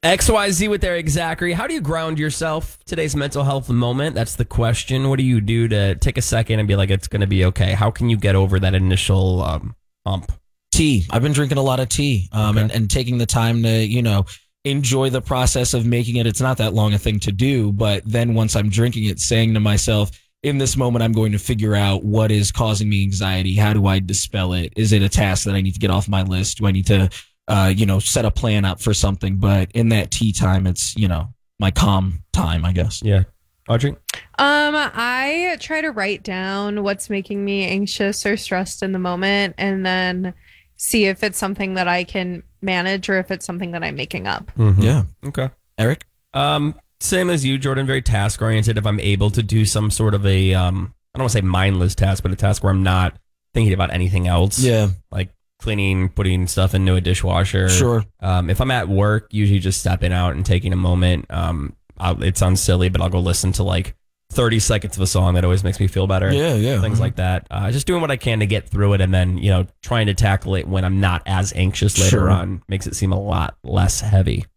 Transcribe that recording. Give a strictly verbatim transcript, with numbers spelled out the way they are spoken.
X Y Z with Eric Zachary. How do you ground yourself? Today's mental health moment. That's the question. What do you do to take a second and be like, it's going to be okay? How can you get over that initial um, hump? Tea. I've been drinking a lot of tea um, Okay. and, and taking the time to, you know, enjoy the process of making it. It's not that long a thing to do, but then once I'm drinking it, saying to myself, in this moment, I'm going to figure out what is causing me anxiety. How do I dispel it? Is it a task that I need to get off my list? Do I need to, uh, you know, set a plan up for something? But in that tea time, it's, you know, my calm time, I guess. Yeah. Audrey? Um, I try to write down what's making me anxious or stressed in the moment and then see if it's something that I can manage or if it's something that I'm making up. Mm-hmm. Yeah. Okay. Eric? Um, same as you, Jordan, very task oriented. If I'm able to do some sort of a, um, I don't want to say mindless task, but a task where I'm not thinking about anything else. Yeah. Like cleaning, putting stuff into a dishwasher. Sure. Um, if I'm at work, usually just stepping out and taking a moment. Um, I'll, it sounds silly, but I'll go listen to like thirty seconds of a song that always makes me feel better. Yeah, yeah. Things Mhm. like that. Uh, just doing what I can to get through it, and then, you know, trying to tackle it when I'm not as anxious later Sure. on makes it seem a lot less heavy.